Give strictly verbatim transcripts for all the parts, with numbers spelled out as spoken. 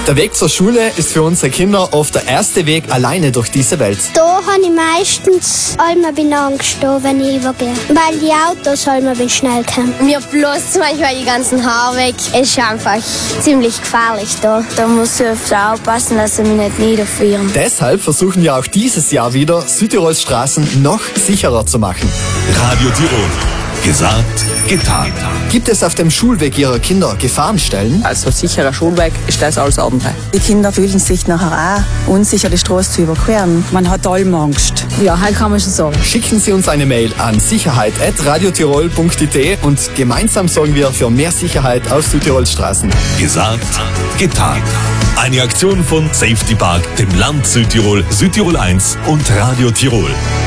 Der Weg zur Schule ist für unsere Kinder oft der erste Weg alleine durch diese Welt. Da habe ich meistens einmal bin angestanden, wenn ich übergehe. Weil die Autos einmal schnell kommen. Mir bloß manchmal die ganzen Haare weg. Es ist einfach ziemlich gefährlich da. Da muss ich öfter aufpassen, dass sie mich nicht niederfrieren. Deshalb versuchen wir auch dieses Jahr wieder, Südtirols Straßen noch sicherer zu machen. Radio Tirol. Gesagt, getan. Gibt es auf dem Schulweg Ihrer Kinder Gefahrenstellen? Also sicherer Schulweg ist das alles andere. Die Kinder fühlen sich nachher auch unsicher, die Straße zu überqueren. Man hat allem Angst. Ja, halt kann man schon sagen. Schicken Sie uns eine Mail an sicherheit at radiotirol punkt i t und gemeinsam sorgen wir für mehr Sicherheit auf Südtirols Straßen. Gesagt, getan. Eine Aktion von Safety Park, dem Land Südtirol, Südtirol eins und Radio Tirol.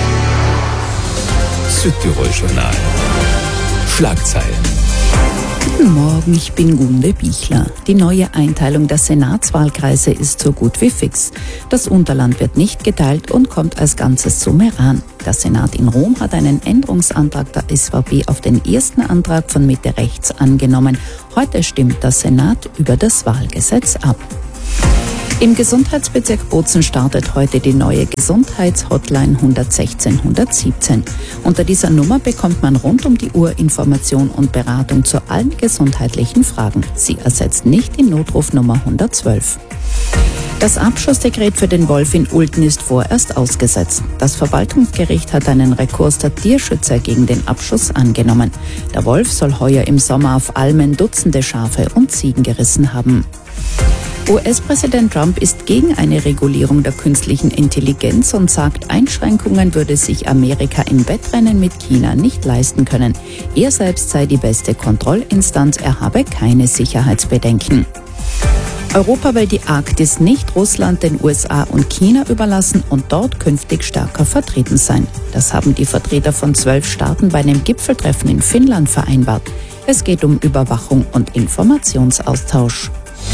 Südtirol Journal. Schlagzeilen. Guten Morgen, ich bin Gunde Bichler. Die neue Einteilung der Senatswahlkreise ist so gut wie fix. Das Unterland wird nicht geteilt und kommt als Ganzes zum Meran. Der Senat in Rom hat einen Änderungsantrag der S V P auf den ersten Antrag von Mitte rechts angenommen. Heute stimmt der Senat über das Wahlgesetz ab. Im Gesundheitsbezirk Bozen startet heute die neue Gesundheitshotline eins eins sechs eins eins sieben. Unter dieser Nummer bekommt man rund um die Uhr Information und Beratung zu allen gesundheitlichen Fragen. Sie ersetzt nicht die Notrufnummer hundertzwölf. Das Abschussdekret für den Wolf in Ulten ist vorerst ausgesetzt. Das Verwaltungsgericht hat einen Rekurs der Tierschützer gegen den Abschuss angenommen. Der Wolf soll heuer im Sommer auf Almen Dutzende Schafe und Ziegen gerissen haben. U S-Präsident Trump ist gegen eine Regulierung der künstlichen Intelligenz und sagt, Einschränkungen würde sich Amerika im Wettrennen mit China nicht leisten können. Er selbst sei die beste Kontrollinstanz, er habe keine Sicherheitsbedenken. Europa will die Arktis nicht Russland, den U S A und China überlassen und dort künftig stärker vertreten sein. Das haben die Vertreter von zwölf Staaten bei einem Gipfeltreffen in Finnland vereinbart. Es geht um Überwachung und Informationsaustausch.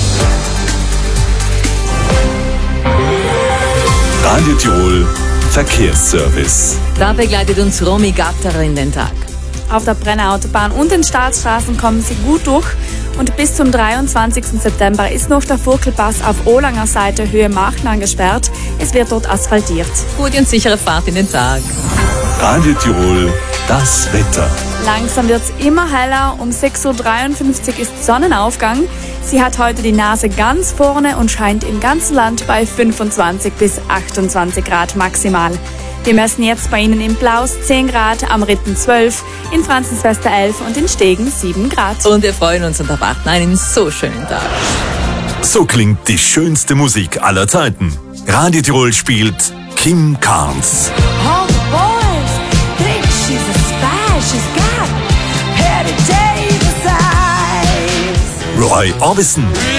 Radio Tirol Verkehrsservice. Da begleitet uns Romy Gatterer in den Tag. Auf der Brenner Autobahn und den Staatsstraßen kommen Sie gut durch und bis zum dreiundzwanzigsten September ist noch der Furkelpass auf Olanger Seite Höhe Machnang gesperrt. Es wird dort asphaltiert. Gute und sichere Fahrt in den Tag. Radio Tirol, das Wetter. Langsam wird es immer heller. Um sechs Uhr dreiundfünfzig ist Sonnenaufgang. Sie hat heute die Nase ganz vorne und scheint im ganzen Land bei fünfundzwanzig bis achtundzwanzig Grad maximal. Wir messen jetzt bei Ihnen in Plaus zehn Grad, am Ritten zwölf, in Franzenswester elf und in Stegen sieben Grad. Und wir freuen uns und erwarten einen so schönen Tag. So klingt die schönste Musik aller Zeiten. Radio Tirol spielt Kim Carnes. All the boys think she's a spy. She's got Patty Davis eyes. Roy Orbison.